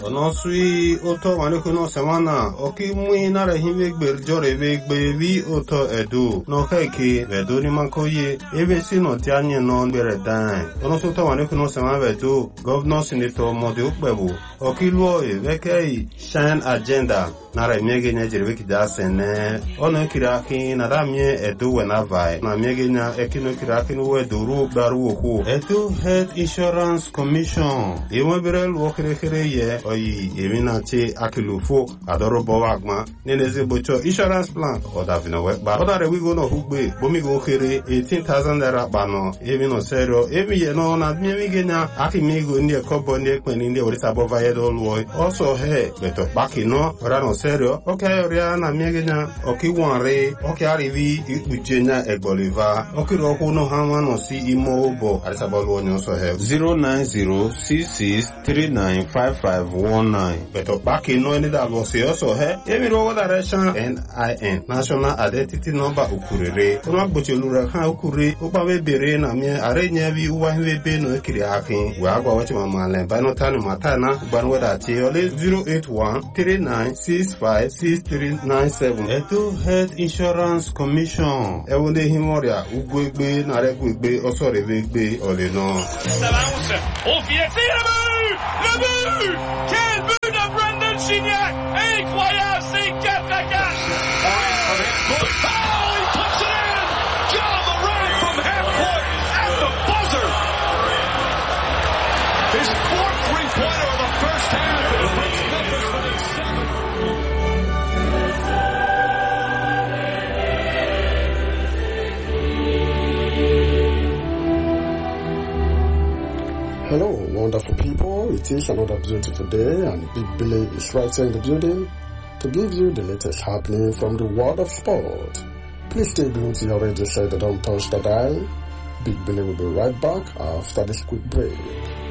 Ono sui oto wanekuno semana oki mui nare himegbe jore vegbe vi oto edu no heki vedu ni mankoye ebe sino tianye no bere dan ono soto wanekuno semana vedu governor senator mode ukbebu oki luo vekei shine agenda nare miege nya jerebe kida sene ono kiraki na ramie edu wenavai na miege nya ekino kiraki no weduru baru oku edu health insurance commission ewe bere luo kere ye oyi eminati akilufo adoro bowagma neneze bocho insurance plan odavino weba odare wigo no hugbe bomigo kere 18,000 naira bano emino serio emiye no na miegenya akimigo ndi kobo ndi ekpeni ndi orisa bova yedo luo also he beto baki no orano serio okay oria na miegenya okiwanre okay arivi ikpujenya egboliva okiro kuno hama no si imo obo arisa bolu nyoso he 09066395519 beto baki no any that was also he emiro direction NIN national identity number ukurere kuma gbochelu kan ukure obawe bere na mi arenya bi uwa hwebe no ekiri akin we agwa wachi mama le bano tanu matana gbanu weda ti ole 08139656397 eto health insurance commission ewonde himoria ugwegbe na regwegbe osorevegbe ole no Salance au filet, c'est le but! Quel but de Brendan Gignac! Incroyable, c'est 4-4! Il puts it in! John Moran from half court at the buzzer! His fourth three-pointer of the first half. It puts Memphis within 7. Hello, wonderful people. It is another beautiful day, and Big Billy is right here in the building to give you the latest happening from the world of sport. Please stay glued to your radio set, don't touch the dial. Big Billy will be right back after this quick break.